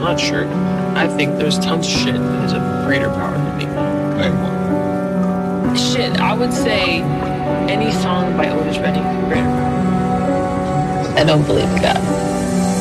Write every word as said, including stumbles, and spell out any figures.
not sure. I think there's tons of shit that has a greater power than me. Like what? Shit, I would say any song by Otis Redding, greater power. I don't believe in God.